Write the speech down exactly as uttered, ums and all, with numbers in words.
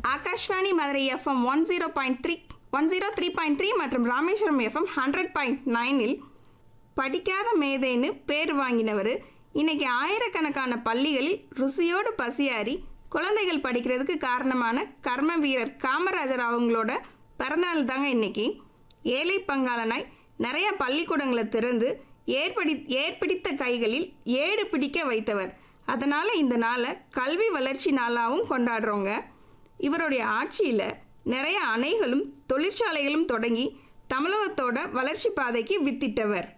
Akashvani Madurai FM one zero point three one zero three point three மற்றும் Rameswaram FM hundred point நைனில் படிக்காத மேதைன்னு பேர் வாங்கினவர் இன்னைக்கு ஆயிரக்கணக்கான பள்ளிகளில் ருசியோடு பசியாரி குழந்தைகள் படிக்கிறதுக்கு காரணமான கர்ம வீரர் காமராஜர் அவங்களோட பிறந்தநாள் தாங்க இன்னைக்கு. ஏழை பங்காளனாய் நிறைய பள்ளிக்கூடங்களை திறந்து ஏற்படி ஏற்பிடித்த கைகளில் ஏடு பிடிக்க வைத்தவர். அதனால் இந்த நாளை கல்வி வளர்ச்சி நாளாகவும் கொண்டாடுறோங்க. இவருடைய ஆட்சியில் நிறைய அணைகளும் தொழிற்சாலைகளும் தொடங்கி தமிழகத்தோட வளர்ச்சி பாதைக்கு வித்திட்டவர்.